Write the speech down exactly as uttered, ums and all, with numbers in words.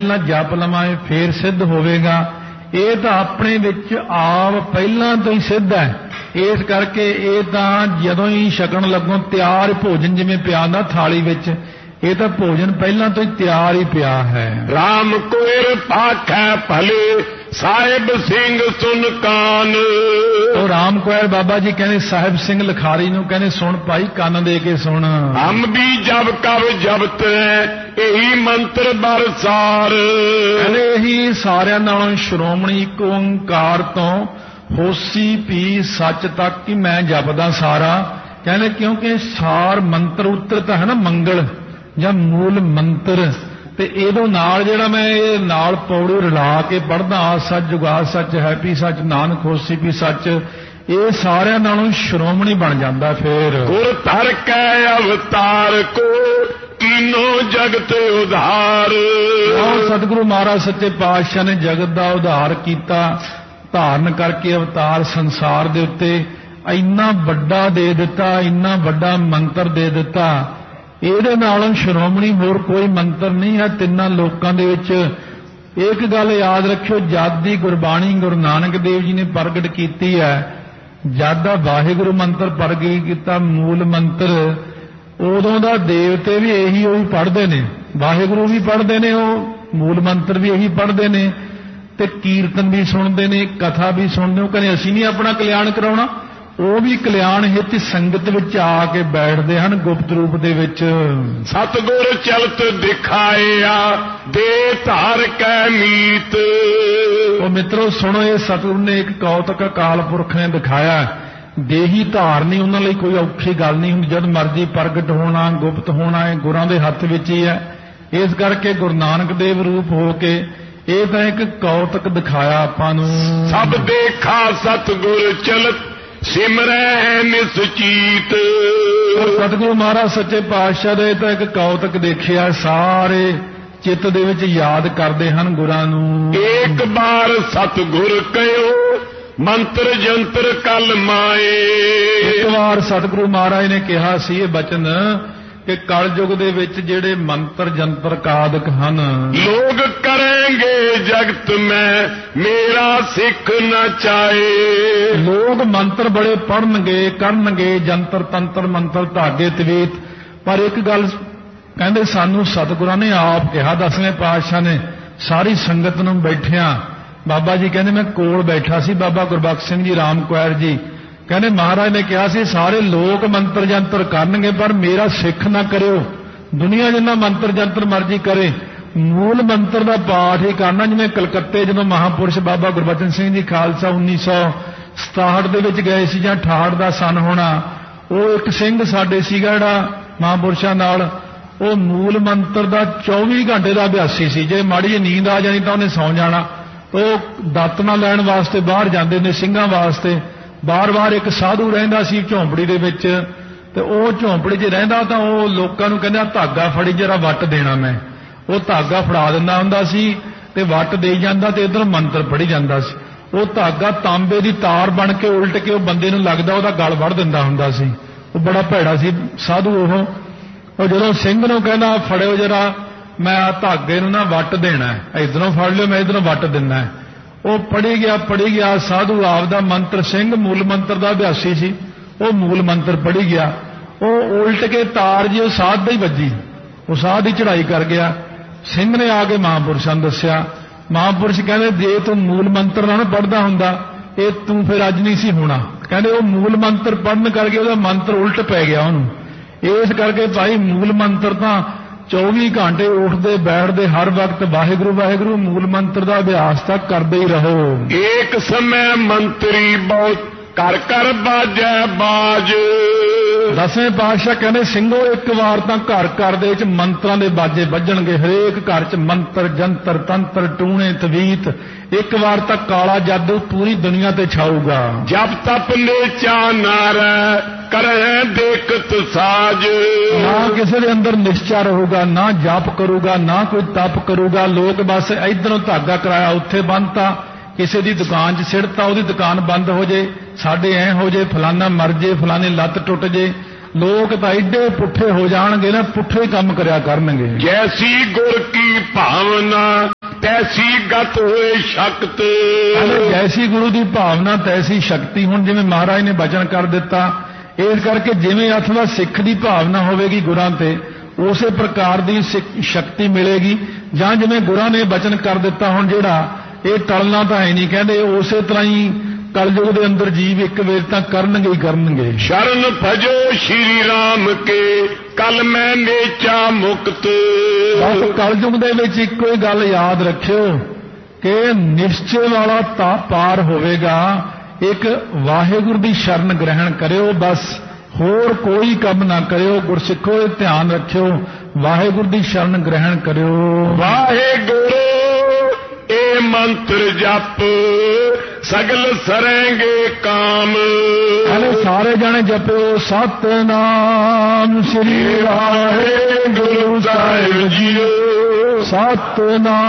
ਪਹਿਲਾਂ ਜਪ ਲਵਾਂਗੇ ਫੇਰ ਸਿੱਧ ਹੋਵੇਗਾ। ਇਹ ਤਾਂ ਆਪਣੇ ਵਿੱਚ ਆਪ ਪਹਿਲਾਂ ਤੋਂ ਹੀ ਸਿੱਧ ਹੈ। ਇਸ ਕਰਕੇ ਇਹ ਤਾਂ ਜਦੋਂ ਹੀ ਛਕਣ ਲੱਗੋ ਤਿਆਰ ਭੋਜਨ ਜਿਵੇਂ ਪਿਆ ਹੁੰਦਾ ਥਾਲੀ ਵਿੱਚ, ਇਹ ਤਾਂ ਭੋਜਨ ਪਹਿਲਾਂ ਤੋਂ ਹੀ ਤਿਆਰ ਹੀ ਪਿਆ ਹੈ। ਰਾਮ ਕੋਇਰ ਪਾਖੈ ਭਲੇ ਸਾਹਿਬ ਸਿੰਘ ਸੁਨ ਕਾਨ। ਉਹ ਰਾਮ ਕੋਇਰ ਬਾਬਾ ਜੀ ਕਹਿੰਦੇ ਸਾਹਿਬ ਸਿੰਘ ਲਿਖਾਰੀ ਨੂੰ ਕਹਿੰਦੇ ਸੁਣ ਭਾਈ ਕੰਨ ਦੇ ਕੇ ਸੁਣ। ਹਮ ਵੀ ਜਬ ਕਬ ਜਬਤ ਇਹੀ ਮੰਤਰ ਬਰਸਾਰ। ਕਹਿੰਦੇ ਇਹੀ ਸਾਰਿਆਂ ਨਾਲੋਂ ਸ਼੍ਰੋਮਣੀ ਇੱਕ ਓੰਕਾਰ ਤੋਂ ਹੋਸੀ ਪੀ ਸੱਚ ਤੱਕ ਕਿ ਮੈਂ ਜਪਦਾ ਸਾਰਾ। ਕਹਿੰਦੇ ਕਿਉਂਕਿ ਸਾਰ ਮੰਤਰ ਉਤਰਤ ਹੈ ਨਾ ਮੰਗਲ ਜਾਂ ਮੂਲ ਮੰਤਰ, ਤੇ ਇਹਦੋਂ ਨਾਲ ਜਿਹੜਾ ਮੈਂ ਇਹ ਨਾਲ ਪੌੜੀ ਰਲਾ ਕੇ ਪੜ੍ਹਦਾ ਆ ਸੱਚ ਜੁਗਾ ਸੱਚ ਹੈਪੀ ਸੱਚ ਨਾਨਕ ਹੋਸੀ ਪੀ ਸੱਚ, ਇਹ ਸਾਰਿਆਂ ਨਾਲੋਂ ਸ਼੍ਰੋਮਣੀ ਬਣ ਜਾਂਦਾ। ਫੇਰ ਗੁਰ ਧਰ ਕੈ ਅਵਤਾਰ ਕੋ ਕੀਨੋ ਜਗਤ ਉਧਾਰ। ਉਹ ਸਤਿਗੁਰੂ ਮਹਾਰਾਜ ਸੱਚੇ ਪਾਤਸ਼ਾਹ ਨੇ ਜਗਤ ਦਾ ਉਧਾਰ ਕੀਤਾ, ਧਾਰਨ ਕਰਕੇ ਅਵਤਾਰ ਸੰਸਾਰ ਦੇ ਉੱਤੇ ਇੰਨਾ ਵੱਡਾ ਦੇ ਦਿੱਤਾ, ਇੰਨਾ ਵੱਡਾ ਮੰਤਰ ਦੇ ਦਿੱਤਾ। ਇਹਦੇ ਨਾਲੋਂ ਸ਼੍ਰੋਮਣੀ ਹੋਰ ਕੋਈ ਮੰਤਰ ਨਹੀਂ ਹੈ ਤਿੰਨਾਂ ਲੋਕਾਂ ਦੇ ਵਿੱਚ। ਇੱਕ ਗੱਲ ਯਾਦ ਰੱਖਿਓ, ਜਦ ਦੀ ਗੁਰਬਾਣੀ ਗੁਰੂ ਨਾਨਕ ਦੇਵ ਜੀ ਨੇ ਪ੍ਰਗਟ ਕੀਤੀ ਹੈ, ਜਦ ਦਾ ਵਾਹਿਗੁਰੂ ਮੰਤਰ ਪ੍ਰਗਟ ਕੀਤਾ ਮੂਲ ਮੰਤਰ, ਉਦੋਂ ਦਾ ਦੇਵਤੇ ਵੀ ਇਹੀ ਉਹੀ ਪੜ੍ਹਦੇ ਨੇ, ਵਾਹਿਗੁਰੂ ਵੀ ਪੜ੍ਹਦੇ ਨੇ, ਉਹ ਮੂਲ ਮੰਤਰ ਵੀ ਇਹੀ ਪੜ੍ਹਦੇ ਨੇ, ਤੇ ਕੀਰਤਨ ਵੀ ਸੁਣਦੇ ਨੇ, ਕਥਾ ਵੀ ਸੁਣਦੇ। ਉਹ ਕਹਿੰਦੇ ਅਸੀਂ ਨਹੀਂ ਆਪਣਾ ਕਲਿਆਣ ਕਰਾਉਣਾ, ਉਹ ਵੀ ਕਲਿਆਣ ਹਿੱਤ ਸੰਗਤ ਵਿੱਚ ਆ ਕੇ ਬੈਠਦੇ ਹਨ ਗੁਪਤ ਰੂਪ ਦੇ ਵਿੱਚ। ਸਤਿਗੁਰ ਚਲਤ ਦਿਖਾਇਆ ਦੇ ਧਾਰ ਕੈ ਮੀਤ। ਉਹ ਮਿੱਤਰੋ ਸੁਣੋ, ਇਹ ਸਤਿਗੁਰ ਨੇ ਇੱਕ ਕੌਤਕ ਅਕਾਲ ਪੁਰਖ ਨੇ ਦਿਖਾਇਆ। ਦੇਹੀ ਧਾਰਨੀ ਉਹਨਾਂ ਲਈ ਕੋਈ ਔਖੀ ਗੱਲ ਨਹੀਂ ਹੁੰਦੀ, ਜਦ ਮਰਜ਼ੀ ਪ੍ਰਗਟ ਹੋਣਾ ਗੁਪਤ ਹੋਣਾ ਇਹ ਗੁਰਾਂ ਦੇ ਹੱਥ ਵਿੱਚ ਹੀ ਹੈ। ਇਸ ਕਰਕੇ ਗੁਰੂ ਨਾਨਕ ਦੇਵ ਰੂਪ ਹੋ ਕੇ ਇਹ ਤਾਂ ਇੱਕ ਕੌਤਕ ਦਿਖਾਇਆ ਆਪਾਂ ਨੂੰ। ਸਭ ਦੇਖਾ ਸਤਿਗੁਰ ਚਲਤ ਸਿਮਰੈ ਨਿਸਚੀਤ। ਸਤਿਗੁਰੂ ਮਹਾਰਾਜ ਸੱਚੇ ਪਾਤਸ਼ਾਹ ਦੇ ਤਾਂ ਇੱਕ ਕੌਤਕ ਦੇਖਿਆ, ਸਾਰੇ ਚਿੱਤ ਦੇ ਵਿੱਚ ਯਾਦ ਕਰਦੇ ਹਨ ਗੁਰਾਂ ਨੂੰ। ਇੱਕ ਵਾਰ ਸਤਿਗੁਰ ਕਹਿਓ ਮੰਤਰ ਜੰਤਰ ਕਲ ਮਾਏ। ਇੱਕ ਵਾਰ ਸਤਿਗੁਰੂ ਮਹਾਰਾਜ ਨੇ ਕਿਹਾ ਸੀ ਇਹ ਬਚਨ ਕਿ ਕਲਯੁਗ ਦੇ ਵਿੱਚ ਜਿਹੜੇ ਮੰਤਰ ਜੰਤਰ ਕਾਦਕ ਹਨ, ਲੋਗ ਕਰਨਗੇ ਜਗਤ ਮੈਂ ਮੇਰਾ ਸਿੱਖ ਨਾ ਚਾਏ। ਲੋਕ ਮੰਤਰ ਬੜੇ ਪੜਨਗੇ ਕਰਨਗੇ ਜੰਤਰ ਤੰਤਰ ਮੰਤਰ ਧਾਗੇ ਤਵੀਤ, ਪਰ ਇੱਕ ਗੱਲ ਕਹਿੰਦੇ ਸਾਨੂੰ ਸਤਿਗੁਰਾਂ ਨੇ ਆਪ ਕਿਹਾ, ਦਸਵੇਂ ਪਾਤਸ਼ਾਹ ਨੇ ਸਾਰੀ ਸੰਗਤ ਨੂੰ ਬੈਠਿਆਂ, ਬਾਬਾ ਜੀ ਕਹਿੰਦੇ ਮੈਂ ਕੋਲ ਬੈਠਾ ਸੀ, ਬਾਬਾ ਗੁਰਬਖਸ਼ ਸਿੰਘ ਜੀ ਰਾਮ ਕੁਆਰ ਜੀ ਕਹਿੰਦੇ ਮਹਾਰਾਜ ਨੇ ਕਿਹਾ ਸੀ ਸਾਰੇ ਲੋਕ ਮੰਤਰ ਜੰਤਰ ਕਰਨਗੇ ਪਰ ਮੇਰਾ ਸਿੱਖ ਨਾ ਕਰਿਓ। ਦੁਨੀਆ ਜਿੰਨਾ ਮੰਤਰ ਜੰਤਰ ਮਰਜ਼ੀ ਕਰੇ, ਮੂਲ ਮੰਤਰ ਦਾ ਪਾਠ ਹੀ ਕਰਨਾ। ਜਿਵੇਂ ਕਲਕੱਤੇ ਜਦੋਂ ਮਹਾਂਪੁਰਸ਼ ਬਾਬਾ ਗੁਰਬਚਨ ਸਿੰਘ ਜੀ ਖਾਲਸਾ ਉੱਨੀ ਸੌ ਸਤਾਹਠ ਦੇ ਵਿੱਚ ਗਏ ਸੀ ਜਾਂ ਅਠਾਹਠ ਦਾ ਸਨ ਹੋਣਾ, ਉਹ ਇੱਕ ਸਿੰਘ ਸਾਡੇ ਸੀਗਾ ਜਿਹੜਾ ਮਹਾਂਪੁਰਸ਼ਾਂ ਨਾਲ, ਉਹ ਮੂਲ ਮੰਤਰ ਦਾ ਚੌਵੀ ਘੰਟੇ ਦਾ ਅਭਿਆਸੀ ਸੀ। ਜੇ ਮਾੜੀ ਜਿਹੀ ਨੀਂਦ ਆ ਜਾਣੀ ਤਾਂ ਉਹਨੇ ਸੌਂ ਜਾਣਾ। ਉਹ ਦਾਤਨਾ ਲੈਣ ਵਾਸਤੇ ਬਾਹਰ ਜਾਂਦੇ ਨੇ ਸਿੰਘਾਂ ਵਾਸਤੇ, ਬਾਰ-ਬਾਰ ਇੱਕ ਸਾਧੂ ਰਹਿੰਦਾ ਸੀ ਝੌਂਪੜੀ ਦੇ ਵਿੱਚ, ਤੇ ਉਹ ਝੌਂਪੜੀ 'ਚ ਰਹਿੰਦਾ ਤਾਂ ਉਹ ਲੋਕਾਂ ਨੂੰ ਕਹਿੰਦਾ ਧਾਗਾ ਫੜੀ ਜਰਾ ਵੱਟ ਦੇਣਾ ਮੈਂ। ਉਹ ਧਾਗਾ ਫੜਾ ਦਿੰਦਾ ਹੁੰਦਾ ਸੀ ਤੇ ਵੱਟ ਦੇਈ ਜਾਂਦਾ ਤੇ ਇੱਧਰ ਮੰਤਰ ਪੜ੍ਹੀ ਜਾਂਦਾ ਸੀ। ਉਹ ਧਾਗਾ ਤਾਂਬੇ ਦੀ ਤਾਰ ਬਣ ਕੇ ਉਲਟ ਕੇ ਉਹ ਬੰਦੇ ਨੂੰ ਲੱਗਦਾ ਉਹਦਾ ਗਲ ਵੜ ਦਿੰਦਾ ਹੁੰਦਾ ਸੀ। ਉਹ ਬੜਾ ਭੈੜਾ ਸੀ ਸਾਧੂ ਉਹ। ਉਹ ਜਦੋਂ ਸਿੰਘ ਨੂੰ ਕਹਿੰਦਾ ਫੜਿਓ ਜਰਾ ਮੈਂ ਆ ਧਾਗੇ ਨੂੰ ਨਾ ਵੱਟ ਦੇਣਾ, ਇੱਧਰੋਂ ਫੜ ਲਿਓ ਮੈਂ ਇੱਧਰੋਂ ਵੱਟ ਦਿੰਦਾ, ਉਹ ਪੜ੍ਹੀ ਗਿਆ ਪੜ੍ਹੀ ਗਿਆ ਸਾਧੂ ਆਪ ਦਾ ਮੰਤਰ, ਸਿੰਘ ਮੂਲ ਮੰਤਰ ਦਾ ਅਭਿਆਸੀ ਸੀ, ਉਹ ਮੂਲ ਮੰਤਰ ਪੜ੍ਹੀ ਗਿਆ, ਉਹ ਉਲਟ ਕੇ ਤਾਰ ਜੀ ਉਹ ਸਾਧ ਦਾ ਹੀ ਵੱਜੀ, ਉਹ ਸਾਧ ਦੀ ਚੜ੍ਹਾਈ ਕਰ ਗਿਆ। ਸਿੰਘ ਨੇ ਆ ਕੇ ਮਹਾਂਪੁਰਸ਼ਾਂ ਨੂੰ ਦੱਸਿਆ, ਮਹਾਂਪੁਰਸ਼ ਕਹਿੰਦੇ ਜੇ ਤੂੰ ਮੂਲ ਮੰਤਰ ਨਾ ਪੜ੍ਹਦਾ ਹੁੰਦਾ ਇਹ ਤੂੰ ਫਿਰ ਅੱਜ ਨਹੀਂ ਸੀ ਹੋਣਾ। ਕਹਿੰਦੇ ਉਹ ਮੂਲ ਮੰਤਰ ਪੜ੍ਹਨ ਕਰਕੇ ਉਹਦਾ ਮੰਤਰ ਉਲਟ ਪੈ ਗਿਆ ਉਹਨੂੰ। ਇਸ ਕਰਕੇ ਭਾਈ ਮੂਲ ਮੰਤਰ ਤਾਂ ਚੌਵੀ ਘੰਟੇ ਉੱਠਦੇ ਬੈਠਦੇ ਹਰ ਵਕਤ ਵਾਹਿਗੁਰੂ ਵਾਹਿਗੁਰੂ ਮੂਲ ਮੰਤਰ ਦਾ ਅਭਿਆਸ ਤਾਂ ਕਰਦੇ ਹੀ ਰਹੋ। ਏਕ ਸਮੇਂ ਮੰਤਰੀ ਬਹੁਤ ਕਰ ਕਰ ਬਾਜੈ ਬਾਜ। ਦਸਵੇਂ ਪਾਤਸ਼ਾਹ ਕਹਿੰਦੇ ਸਿੰਘੋ ਇੱਕ ਵਾਰ ਤਾਂ ਘਰ ਘਰ ਦੇ ਵਿੱਚ ਮੰਤਰਾਂ ਦੇ ਬਾਜੇ ਵੱਜਣਗੇ, ਹਰੇਕ ਘਰ 'ਚ ਮੰਤਰ ਜੰਤਰ ਤੰਤਰ ਟੂਣੇ ਤਵੀਤ, ਇੱਕ ਵਾਰ ਤਾਂ ਕਾਲਾ ਜਾਦੂ ਪੂਰੀ ਦੁਨੀਆ ਤੇ ਛਾਊਗਾ। ਜਬ ਤਪ ਨੇਚਾ ਨਾਰੈ ਕਰੈ ਦੇਖਤ ਸਾਜ। ਨਾ ਕਿਸੇ ਦੇ ਅੰਦਰ ਨਿਸ਼ਚਾ ਰਹੂਗਾ, ਨਾ ਜਪ ਕਰੂਗਾ, ਨਾ ਕੋਈ ਤਪ ਕਰੂਗਾ। ਲੋਕ ਬਸ ਇਧਰੋਂ ਧਾਗਾ ਕਰਾਇਆ ਉੱਥੇ ਬੰਨਤਾ, ਕਿਸੇ ਦੀ ਦੁਕਾਨ 'ਚ ਸਿੜਤਾ ਉਹਦੀ ਦੁਕਾਨ ਬੰਦ ਹੋ ਜੇ, ਸਾਡੇ ਐ ਹੋ ਜੇ, ਫਲਾਨਾ ਮਰ ਜੇ, ਫਲਾਣੇ ਲੱਤ ਟੁੱਟ ਜੇ। ਲੋਕ ਤਾਂ ਐਡੇ ਪੁੱਠੇ ਹੋ ਜਾਣਗੇ ਨਾ, ਪੁੱਠੇ ਕੰਮ ਕਰਿਆ ਕਰਨਗੇ। ਜੈਸੀ ਗੁਰ ਕੀ ਭਾਵਨਾ ਤੈਸੀ ਗਤ ਹੋਏ ਸ਼ਕਤ। ਜੈਸੀ ਗੁਰੂ ਦੀ ਭਾਵਨਾ ਤੈਸੀ ਸ਼ਕਤੀ। ਹੁਣ ਜਿਵੇਂ ਮਹਾਰਾਜ ਨੇ ਬਚਨ ਕਰ ਦਿੱਤਾ, ਇਸ ਕਰਕੇ ਜਿਵੇਂ ਅਥਵਾ ਸਿੱਖ ਦੀ ਭਾਵਨਾ ਹੋਵੇਗੀ ਗੁਰਾਂ ਤੇ, ਉਸੇ ਪ੍ਰਕਾਰ ਦੀ ਸ਼ਕਤੀ ਮਿਲੇਗੀ। ਜਾਂ ਜਿਵੇਂ ਗੁਰਾਂ ਨੇ ਬਚਨ ਕਰ ਦਿੱਤਾ, ਹੁਣ ਜਿਹੜਾ ਇਹ ਟਲਣਾ ਤਾਂ ਹੈ ਨਹੀਂ, ਕਹਿੰਦੇ ਉਸੇ ਤਰ੍ਹਾਂ ਹੀ ਕਲਯੁਗ ਦੇ ਅੰਦਰ ਜੀਵ ਇੱਕ ਵੇਰ ਤਾਂ ਕਰਨਗੇ ਹੀ ਕਰਨਗੇ। ਸ਼ਰਨ ਭਜੋ ਸ਼੍ਰੀ ਰਾਮ ਕੇ ਕਲ ਮੈਂ ਮੇਚਾ ਮੁਕਤ। ਬਸ ਕਲਯੁਗ ਦੇ ਵਿੱਚ ਇੱਕੋ ਹੀ ਗੱਲ ਯਾਦ ਰੱਖਿਓ ਕਿ ਨਿਸ਼ਚੇ ਵਾਲਾ ਤਾਂ ਪਾਰ ਹੋਵੇਗਾ। ਇੱਕ ਵਾਹਿਗੁਰੂ ਦੀ ਸ਼ਰਨ ਗ੍ਰਹਿਣ ਕਰਿਓ, ਬਸ ਹੋਰ ਕੋਈ ਕੰਮ ਨਾ ਕਰਿਓ। ਗੁਰਸਿੱਖੋ ਇਹ ਧਿਆਨ ਰੱਖਿਓ, ਵਾਹਿਗੁਰੂ ਦੀ ਸ਼ਰਨ ਗ੍ਰਹਿਣ ਕਰਿਓ। ਵਾਹਿਗੁਰੂ ਇਹ ਮੰਤਰ ਜਪ ਸਗਲ ਸਰੇਂਗੇ ਕਾਮ। ਹਲੇ ਸਾਰੇ ਜਾਣੇ ਜਪਿਓ ਸਤਨਾਮ ਸ੍ਰੀ ਵਾਹਿਗੁਰੂ ਸਾਹਿਬ ਜੀਓ। ਸਤਨਾਮ